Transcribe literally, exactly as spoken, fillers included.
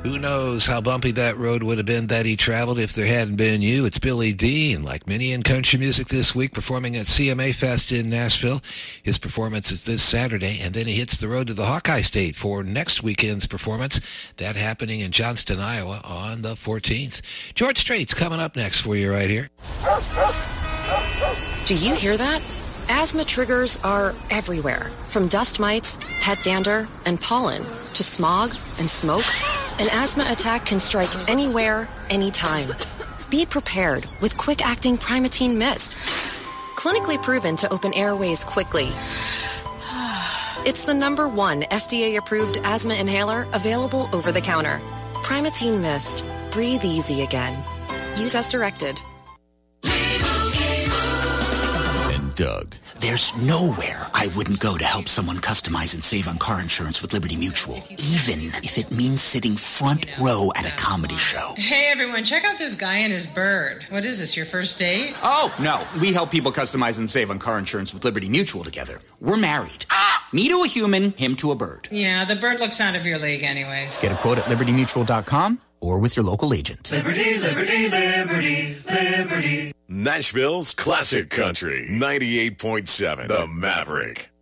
Who knows how bumpy that road would have been that he traveled if there hadn't been you. It's Billy Dean, like many in country music this week, performing at C M A Fest in Nashville. His performance is this Saturday, and then he hits the road to the Hawkeye State for next weekend's performance. That happening in Johnston, Iowa on the fourteenth. George Strait's coming up next for you right here. Do you hear that? Asthma triggers are everywhere, from dust mites, pet dander, and pollen, to smog and smoke. An asthma attack can strike anywhere, anytime. Be prepared with quick-acting Primatene Mist. Clinically proven to open airways quickly. It's the number one F D A-approved asthma inhaler available over the counter. Primatene Mist. Breathe easy again. Use as directed. Doug. There's nowhere I wouldn't go to help someone customize and save on car insurance with Liberty Mutual, even if it means sitting front row at a comedy show. Hey, everyone, check out this guy and his bird. What is this, your first date? Oh, no. We help people customize and save on car insurance with Liberty Mutual together. We're married. Ah! Me to a human, him to a bird. Yeah, the bird looks out of your league anyways. Get a quote at liberty mutual dot com or with your local agent. Liberty, liberty, liberty, liberty. Nashville's classic country, ninety-eight point seven, The Maverick.